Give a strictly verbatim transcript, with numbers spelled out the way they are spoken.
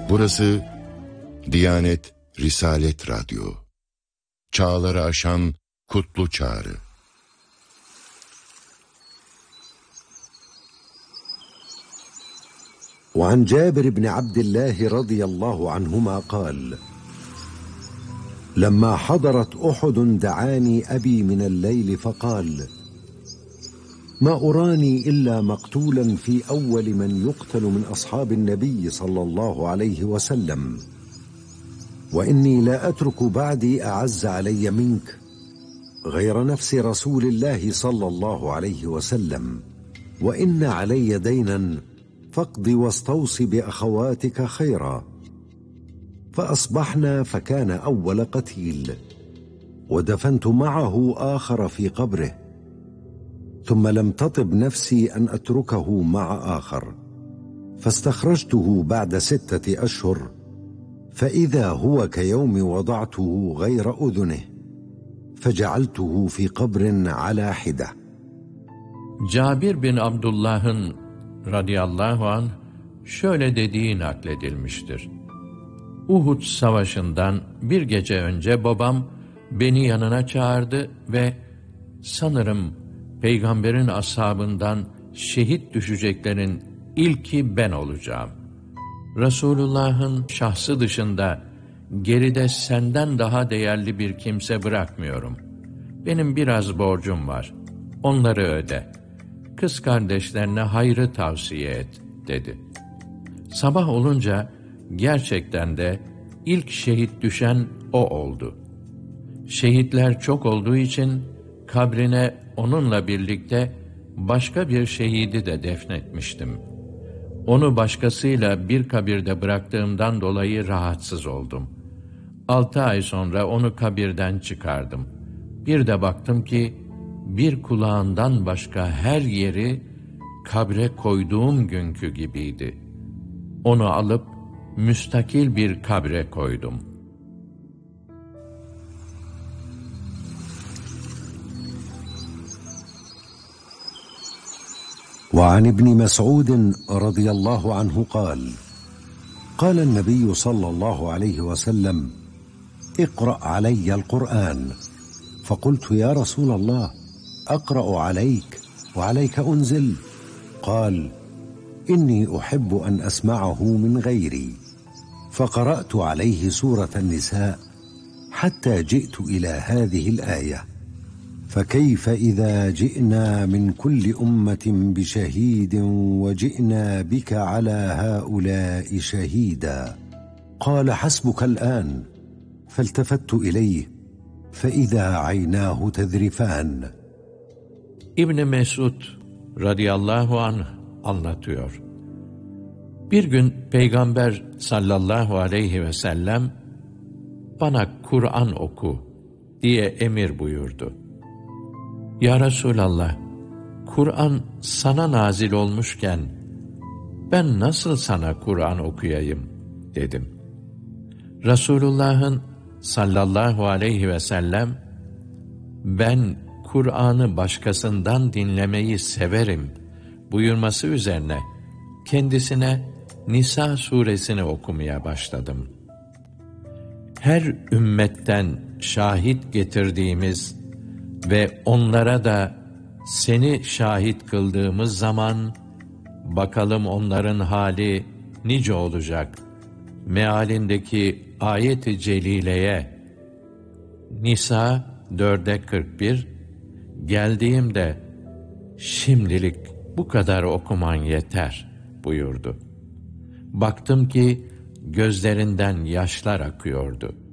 Burası Diyanet Risalet Radyo. Çağları aşan kutlu çağrı. وعن جابر بن عبد الله رضي الله عنهما قال: لما حضرت أحد دعاني أبي من الليل فقال: ما أراني إلا مقتولا في أول من يقتل من أصحاب النبي صلى الله عليه وسلم، وإني لا أترك بعدي أعز علي منك غير نفس رسول الله صلى الله عليه وسلم، وإن علي دينا فاقض واستوص بأخواتك خيرا. فأصبحنا فكان أول قتيل، ودفنت معه آخر في قبره، ثم لم تطب نفسي أن أتركه مع آخر، فاستخرجته بعد ستة أشهر فإذا هو كيوم وضعته غير أذنه، فجعلته في قبر على حدة. Cabir bin Abdullah'ın radıyallahu anh şöyle dediği nakledilmiştir. Uhud savaşından bir gece önce babam beni yanına çağırdı ve sanırım peygamberin ashabından şehit düşeceklerin ilki ben olacağım. Resulullah'ın şahsı dışında geride senden daha değerli bir kimse bırakmıyorum. Benim biraz borcum var. Onları öde. Kız kardeşlerine hayrı tavsiye et, dedi. Sabah olunca gerçekten de ilk şehit düşen o oldu. Şehitler çok olduğu için kabrine onunla birlikte başka bir şehidi de defnetmiştim. Onu başkasıyla bir kabirde bıraktığımdan dolayı rahatsız oldum. Altı ay sonra onu kabirden çıkardım. Bir de baktım ki bir kulağından başka her yeri kabre koyduğum günkü gibiydi. Onu alıp müstakil bir kabre koydum. وعن ابن مسعود رضي الله عنه قال: قال النبي صلى الله عليه وسلم: اقرأ علي القرآن. فقلت: يا رسول الله، أقرأ عليك وعليك أنزل؟ قال: إني أحب أن أسمعه من غيري. فقرأت عليه سورة النساء حتى جئت إلى هذه الآية: فكيف إذا جئنا من كل أمة بشهيد وجئنا بك على هؤلاء شهيدا. قال: حسبك الآن. فالتفت إليه فإذا عيناه تذرفان. İbn Mesud radıyallahu anh anlatıyor. Bir gün Peygamber sallallahu aleyhi ve sellem bana Kur'an oku diye emir buyurdu. Ya Resulallah, Kur'an sana nazil olmuşken ben nasıl sana Kur'an okuyayım dedim. Resulullah'ın sallallahu aleyhi ve sellem ben Kur'an'ı başkasından dinlemeyi severim buyurması üzerine kendisine Nisa suresini okumaya başladım. Her ümmetten şahit getirdiğimiz ve onlara da seni şahit kıldığımız zaman bakalım onların hali nice olacak mealindeki ayet-i celileye Nisa dörde kırk bir geldiğimde şimdilik bu kadar okuman yeter buyurdu. Baktım ki gözlerinden yaşlar akıyordu.